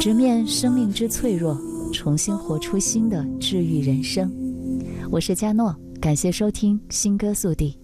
直面生命之脆弱，重新活出新的治愈人生。我是佳诺，感谢收听新歌速递。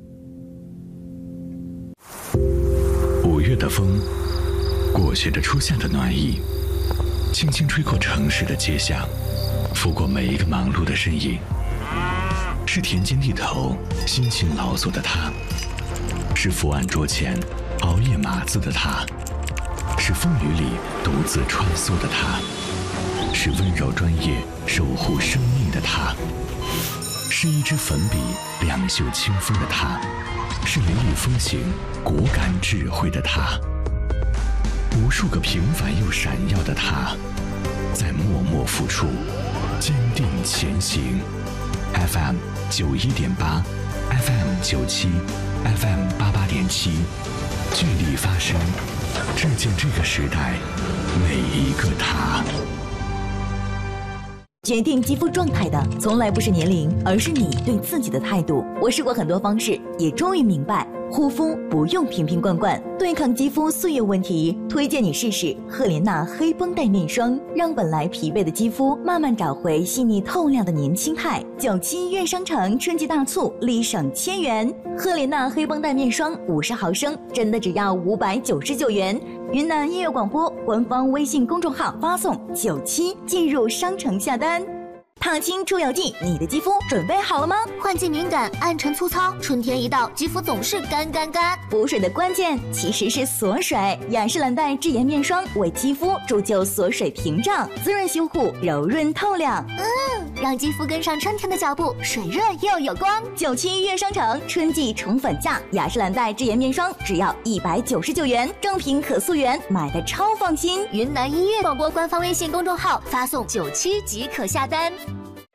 5月的风，裹挟着初夏的暖意，轻轻吹过城市的街巷，拂过每一个忙碌的身影。是田间地头辛勤劳作的他，是伏案桌前熬夜码字的他，是风雨里独自穿梭的他，是温柔专业守护生命的他，是一支粉笔两袖清风的他，是雷厉风行果敢智慧的他，无数个平凡又闪耀的他，在默默付出，坚定前行。FM 91.8 FM 97 FM 88.7，聚力发声，致敬这个时代每一个他。 决定肌肤状态的从来不是年龄，而是你对自己的态度。我试过很多方式，也终于明白，护肤不用瓶瓶罐罐，对抗肌肤岁月问题，推荐你试试赫莲娜黑绷带面霜，让本来疲惫的肌肤慢慢找回细腻透亮的年轻态。97月商城春季大促，立省1000元，赫莲娜黑绷带面霜50毫升，真的只要599元。云南音乐广播官方微信公众号发送97进入商城下单。烫青出油剂，你的肌肤准备好了吗？ 换季敏感、暗沉粗糙，春天一到，肌肤总是干。 补水的关键其实是锁水，雅诗兰黛智妍面霜为肌肤铸就锁水屏障，滋润修护，柔润透亮。 让肌肤跟上春天的脚步，水润又有光。 97月商城春季宠粉价，雅诗兰黛智妍面霜只要199元，正品可溯源，买的超放心。 云南音乐广播官方微信公众号发送97即可下单。